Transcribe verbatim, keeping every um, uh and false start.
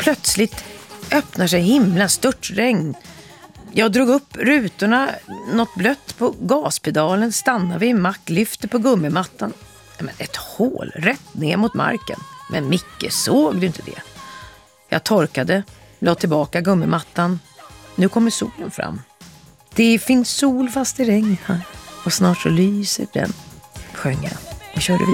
Plötsligt öppnar sig himlen, störtregn. Jag drog upp rutorna, något blött på gaspedalen, stannar vid en mack, lyfter på gummimattan. Men ett hål rätt ner mot marken. Men Micke, såg du inte det? Jag torkade, la tillbaka gummimattan. Nu kommer solen fram. Det finns sol fast det regnar och snart så lyser den, sjöng jag och körde vidare.